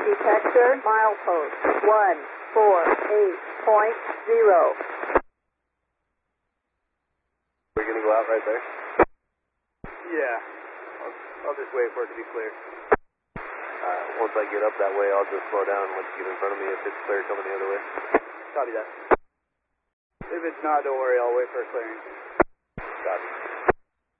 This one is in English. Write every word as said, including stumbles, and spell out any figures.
detector, milepost one four eight point zero. We're going to go out right there? Yeah. I'll, I'll just wait for it to be clear. Uh, once I get up that way, I'll just slow down and let you get in front of me if it's clear coming the other way. Copy that. If it's not, don't worry, I'll wait for a clearing. Copy.